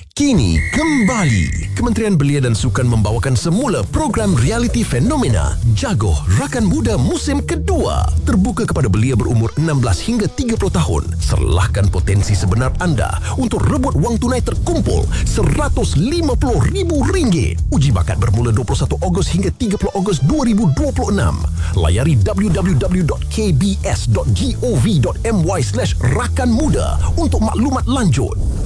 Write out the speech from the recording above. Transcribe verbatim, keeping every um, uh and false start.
Kini kembali Kementerian Belia dan Sukan membawakan semula program realiti fenomena Jagoh Rakan Muda musim kedua. Terbuka kepada belia berumur enam belas hingga tiga puluh tahun. Serlahkan potensi sebenar anda untuk rebut wang tunai terkumpul seratus lima puluh ribu ringgit. Uji bakat bermula dua puluh satu Ogos hingga tiga puluh Ogos dua ribu dua puluh enam. Layari w w w dot k b s dot gov dot my slash rakan muda untuk maklumat lanjut.